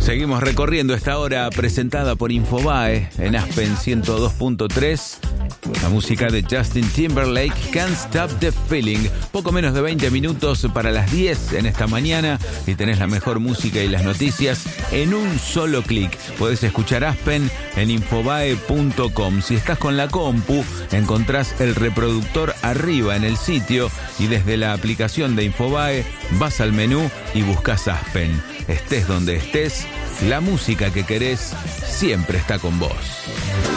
Seguimos recorriendo esta hora presentada por Infobae en Aspen 102.3. La música de Justin Timberlake, Can't Stop the Feeling. Poco menos de 20 minutos para las 10 en esta mañana y tenés la mejor música y las noticias en un solo clic. Podés escuchar Aspen en infobae.com. Si estás con la compu, encontrás el reproductor arriba en el sitio y desde la aplicación de Infobae vas al menú y buscas Aspen. Estés donde estés, la música que querés siempre está con vos.